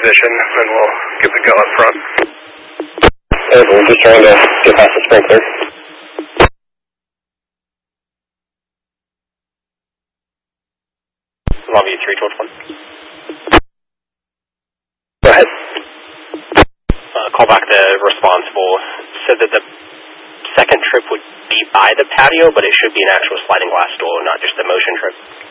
position, and we'll give the go up front. We're just trying to get past the sprinkler. Longview 312 1. Go ahead. Call back the responsible. Said that the second trip would be by the patio, but it should be an actual sliding glass door, not just a motion trip.